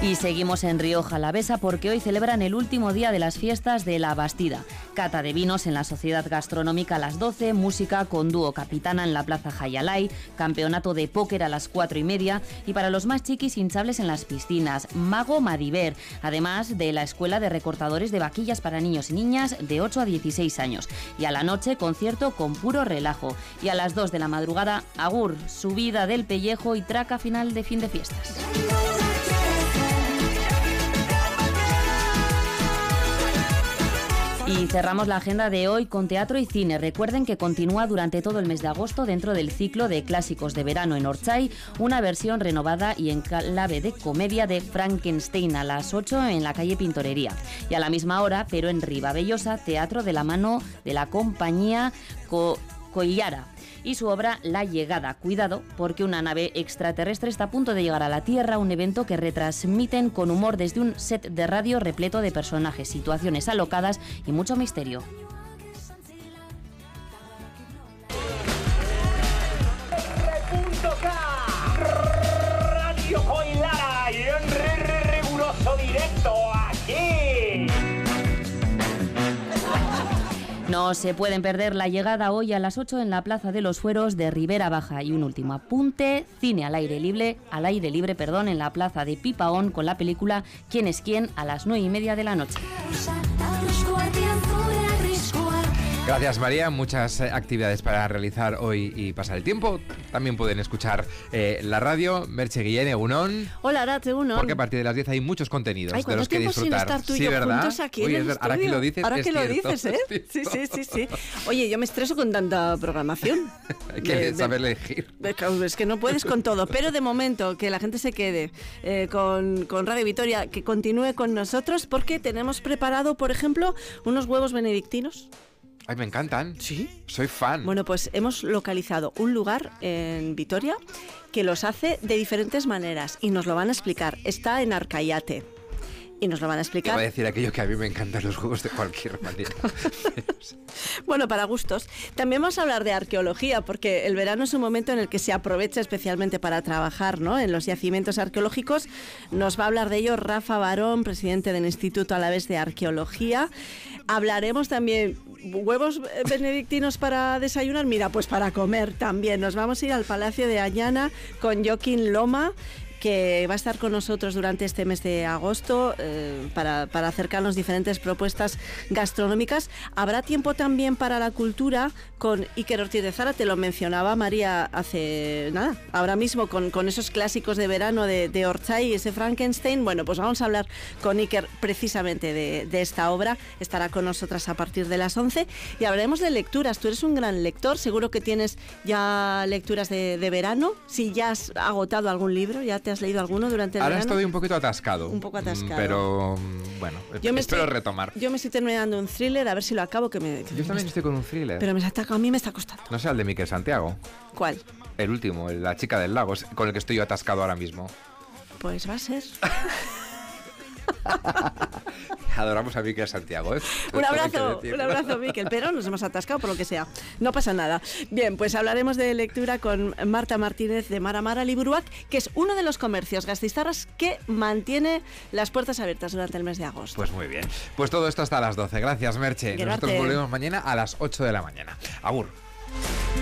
Y seguimos en Rioja Alavesa porque hoy celebran el último día de las fiestas de la Bastida. Cata de vinos en la Sociedad Gastronómica a las 12, música con dúo Capitana en la Plaza Jayalay, campeonato de póker a las 4:30 y para los más chiquis hinchables en las piscinas, Mago Madiver, además de la Escuela de Recortadores de Vaquillas para niños y niñas de 8 a 16 años. Y a la noche, concierto con puro relajo. Y a las 2 de la madrugada, agur, subida del pellejo y traca final de fin de fiestas. Y cerramos la agenda de hoy con teatro y cine. Recuerden que continúa durante todo el mes de agosto dentro del ciclo de clásicos de verano en Orchay, una versión renovada y en clave de comedia de Frankenstein a las 8 en la calle Pintorería. Y a la misma hora, pero en Ribabellosa, teatro de la mano de la compañía Collara y su obra La Llegada. Cuidado, porque una nave extraterrestre está a punto de llegar a la Tierra, un evento que retransmiten con humor desde un set de radio repleto de personajes, situaciones alocadas y mucho misterio. Radio Collara y en riguroso directo aquí. No se pueden perder La Llegada hoy a las 8 en la Plaza de los Fueros de Ribera Baja. Y un último apunte, cine al aire libre, en la Plaza de Pipaón con la película ¿Quién es quién? A las 9:30 de la noche. Gracias, María. Muchas actividades para realizar hoy y pasar el tiempo. También pueden escuchar la radio. Merche Guillén, Egunon. Hola, Arach, Egunon. Porque a partir de las 10 hay muchos contenidos de los que disfrutar. Sin estar tú y sí, yo ¿verdad? juntos aquí en el estudio. Ahora que lo dices, ahora es que lo cierto, dices, ¿eh? Sí. Oye, yo me estreso con tanta programación. Hay que saber elegir. Es que no puedes con todo. Pero de momento, que la gente se quede con Radio Vitoria, que continúe con nosotros, porque tenemos preparado, por ejemplo, unos huevos benedictinos. Ay, me encantan. ¿Sí? Soy fan. Bueno, pues hemos localizado un lugar en Vitoria que los hace de diferentes maneras y nos lo van a explicar. Está en Arcayate. Y nos lo van a explicar. Te voy a decir aquello que a mí me encantan los huevos de cualquier manera. Bueno, para gustos. También vamos a hablar de arqueología, porque el verano es un momento en el que se aprovecha especialmente para trabajar, ¿no?, en los yacimientos arqueológicos. Nos va a hablar de ello Rafa Barón, presidente del Instituto Alavés de Arqueología. Hablaremos también huevos benedictinos para desayunar. Mira, pues para comer también. Nos vamos a ir al Palacio de Añana con Joaquín Loma, que va a estar con nosotros durante este mes de agosto para acercarnos diferentes propuestas gastronómicas. Habrá tiempo también para la cultura con Iker Ortiz de Zara, te lo mencionaba María hace nada, ahora mismo con esos clásicos de verano de Orchay y ese Frankenstein. Bueno, pues vamos a hablar con Iker precisamente de esta obra. Estará con nosotras a partir de las 11 y hablaremos de lecturas. Tú eres un gran lector, seguro que tienes ya lecturas de verano. Si ya has agotado algún libro, ya te has leído alguno durante el verano. Ahora estoy un poquito atascado. Un poco atascado. Pero bueno, espero retomar. Yo me estoy terminando un thriller, a ver si lo acabo. Yo también estoy con un thriller. Pero a mí me está costando. No sé, el de Miquel Santiago. ¿Cuál? El último, La chica del lago, con el que estoy yo atascado ahora mismo. Pues va a ser. Adoramos a Miquel Santiago, ¿eh? Un abrazo, Miquel, pero nos hemos atascado por lo que sea. No pasa nada. Bien, pues hablaremos de lectura con Marta Martínez de Mara Mara Liburuak, que es uno de los comercios gasteiztarras que mantiene las puertas abiertas durante el mes de agosto. Pues muy bien. Pues todo esto hasta las 12. Gracias, Merche. Nosotros volvemos mañana a las 8 de la mañana. Agur.